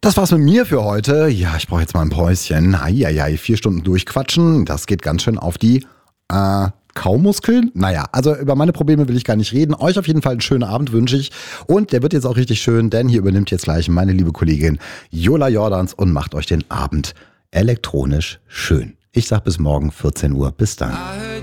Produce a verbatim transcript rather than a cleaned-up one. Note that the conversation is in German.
Das war's mit mir für heute. Ja, ich brauche jetzt mal ein Päuschen. Eieiei, vier Stunden durchquatschen. Das geht ganz schön auf die äh, Kaumuskeln. Naja, also über meine Probleme will ich gar nicht reden. Euch auf jeden Fall einen schönen Abend wünsche ich. Und der wird jetzt auch richtig schön, denn hier übernimmt jetzt gleich meine liebe Kollegin Jola Jordans und macht euch den Abend elektronisch schön. Ich sag bis morgen vierzehn Uhr. Bis dann.